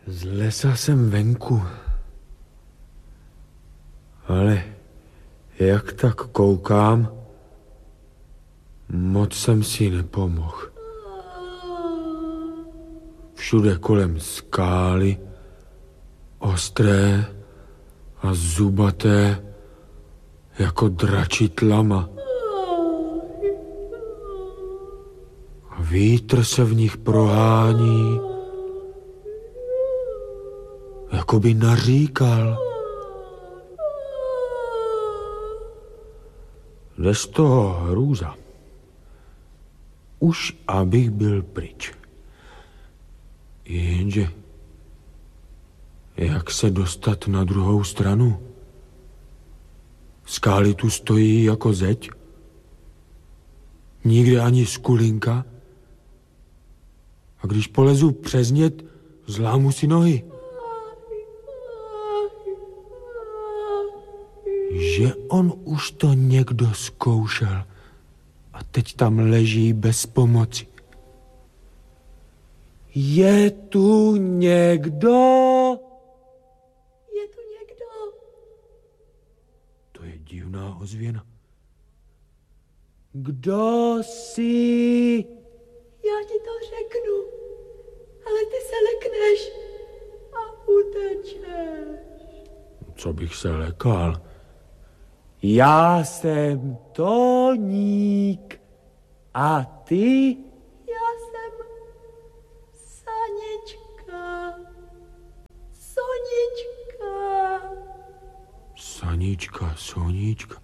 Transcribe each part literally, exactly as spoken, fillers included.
Z lesa jsem venku. Ale jak tak koukám, moc jsem si nepomohl. Všude kolem skály, ostré a zubaté, jako dračí tlama. A vítr se v nich prohání, jako by naříkal. Jde z toho hrůza. Už abych byl pryč. Jenže jak se dostat na druhou stranu? Skály tu stojí jako zeď. Nikde ani skulinka. A když polezu přes ně, zlámu si nohy. Že on už to někdo zkoušel a teď tam leží bez pomoci. Je tu někdo? Je tu někdo? To je divná ozvěna. Kdo jsi? Já ti to řeknu, ale ty se lekneš a utečeš. Co bych se lekal? Já jsem Toník. A ty? Já jsem Sanička. Sonička. Sanička, Soníčka.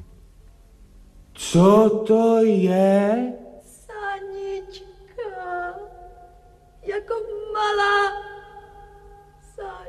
Co to je? Sanička. Jako malá saň.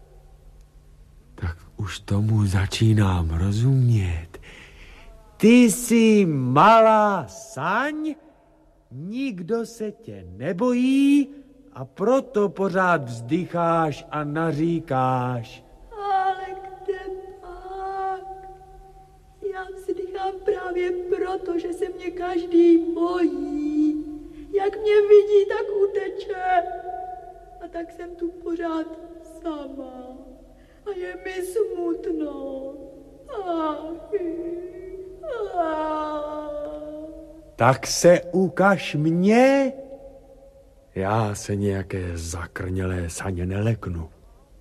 Tak už tomu začínám rozumět. Ty jsi malá saň, nikdo se tě nebojí a proto pořád vzdycháš a naříkáš. Ale kde pak? Já vzdychám právě proto, že se mě každý bojí. Jak mě vidí, tak uteče. A tak jsem tu pořád sama. A je mi smutno. Ach, ach. Tak se ukaž mě. Já se nějaké zakrnělé saně neleknu.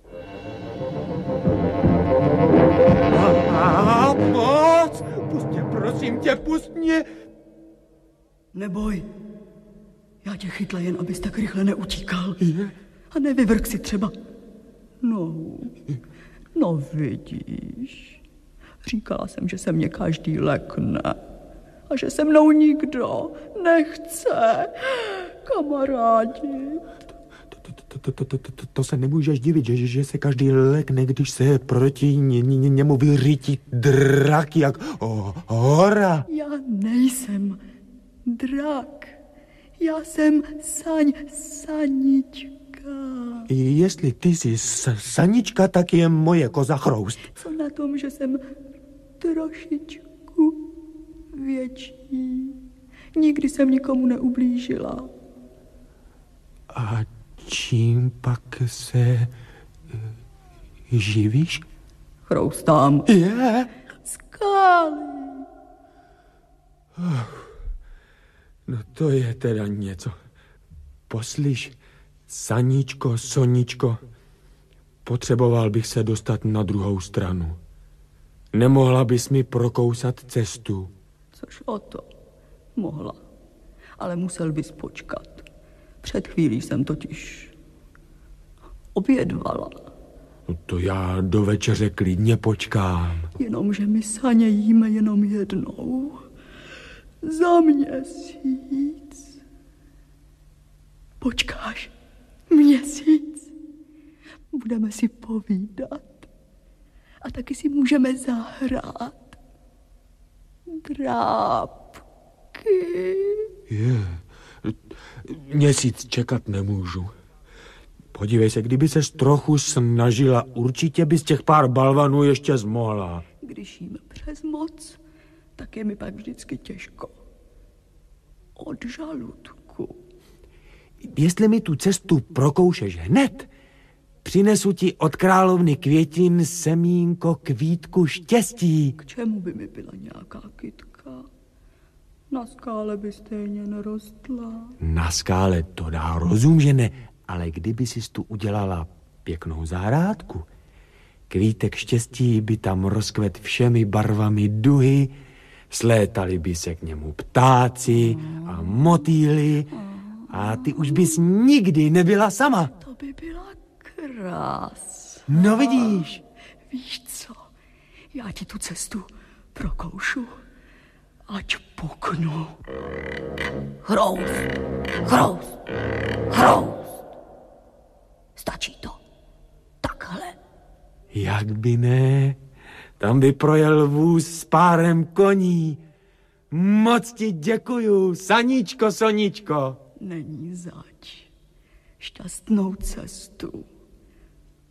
A moc! Pust mě, prosím tě, pust mě! Neboj. Já tě chytla jen, abys tak rychle neutíkal. Je? A nevyvrk si třeba. No, no vidíš. Říkala jsem, že se mě každý lekne. A že se mnou nikdo nechce kamarádit. To, to, to, to, to, to se nemůžeš divit, že, že se každý lekne, když se proti ně, ně, němu vyřítí drak jak oh, hora. Já nejsem drak. Já jsem saň, Sanička. Jestli ty jsi Sanička, tak je moje koza Chroust. Co na tom, že jsem trošičku větší. Nikdy jsem nikomu neublížila. A čím pak se uh, živíš? Chroustám. Je? Skály. Oh, no to je teda něco. Poslyš, Saničko, Soničko, potřeboval bych se dostat na druhou stranu. Nemohla bys mi prokousat cestu? Což o to. Mohla. Ale musel bys počkat. Před chvílí jsem totiž obědvala. No to já do večeře klidně počkám. Jenomže my saně jíme jenom jednou. Za měsíc. Počkáš měsíc? Budeme si povídat. A taky si můžeme zahrát. Drápky. Je, měsíc čekat nemůžu. Podívej se, kdyby ses trochu snažila, určitě bys těch pár balvanů ještě zmohla. Když jíme přes moc, tak je mi pak vždycky těžko. Od žaludku. Jestli mi tu cestu prokoušeš hned, přinesu ti od královny květin semínko kvítku štěstí. K čemu by mi byla nějaká kytka? Na skále by stejně nerostla. Na skále to dá rozum, že ne, ale kdyby si tu udělala pěknou zahrádku, kvítek štěstí by tam rozkvet všemi barvami duhy, slétali by se k němu ptáci a motýly a ty už bys nikdy nebyla sama. To by byla krásná. No vidíš. Víš co, já ti tu cestu prokoušu, ať puknu. Chroust, chroust, chroust. Stačí to. Takhle. Jak by ne? Tam by projel vůz s párem koní. Moc ti děkuju, Saničko, Soničko. Není zač. Šťastnou cestu.